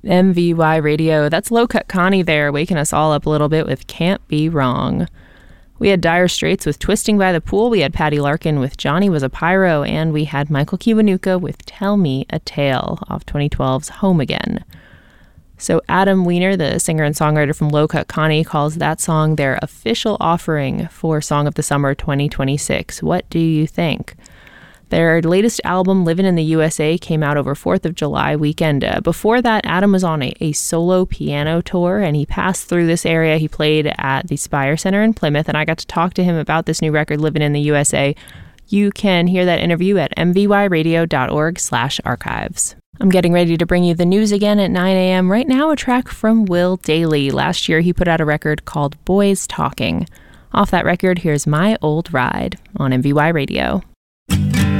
MVY Radio. That's Low Cut Connie there, waking us all up a little bit with Can't Be Wrong. We had Dire Straits with Twisting by the Pool, we had Patty Larkin with Johnny Was a Pyro, and we had Michael Kiwanuka with Tell Me a Tale off 2012's Home Again. So Adam Weiner, the singer and songwriter from Low Cut Connie, calls that song their official offering for Song of the Summer 2026. What do you think? Their latest album, Livin' in the USA, came out over 4th of July weekend. Before that, Adam was on a solo piano tour, and he passed through this area. He played at the Spire Center in Plymouth, and I got to talk to him about this new record, Livin' in the USA. You can hear that interview at mvyradio.org/archives. I'm getting ready to bring you the news again at 9 a.m. Right now, a track from Will Dailey. Last year, he put out a record called Boys Talking. Off that record, here's My Old Ride on MVY Radio.